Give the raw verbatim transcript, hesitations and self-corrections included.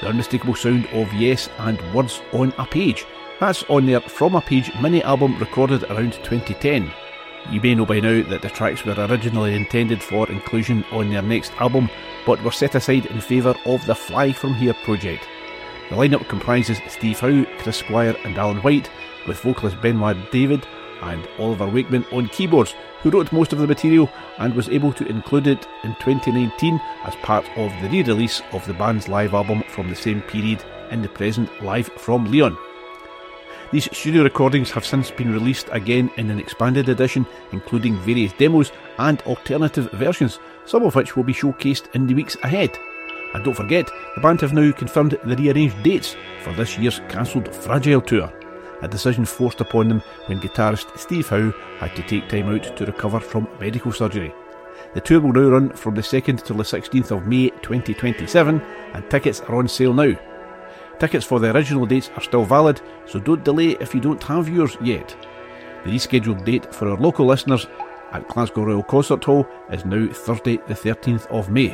the unmistakable sound of Yes and Words on a Page. That's on their From a Page mini album recorded around twenty ten. You may know by now that the tracks were originally intended for inclusion on their next album, but were set aside in favour of the Fly From Here project. The lineup comprises Steve Howe, Chris Squire and Alan White, with vocalist Benoit David and Oliver Wakeman on keyboards, who wrote most of the material and was able to include it in twenty nineteen as part of the re-release of the band's live album from the same period, In the Present Live from Leon. These studio recordings have since been released again in an expanded edition, including various demos and alternative versions, some of which will be showcased in the weeks ahead. And don't forget, the band have now confirmed the rearranged dates for this year's cancelled Fragile tour, a decision forced upon them when guitarist Steve Howe had to take time out to recover from medical surgery. The tour will now run from the second till the sixteenth of May twenty twenty-seven, and tickets are on sale now. Tickets for the original dates are still valid, so don't delay if you don't have yours yet. The rescheduled date for our local listeners at Glasgow Royal Concert Hall is now Thursday the thirteenth of May.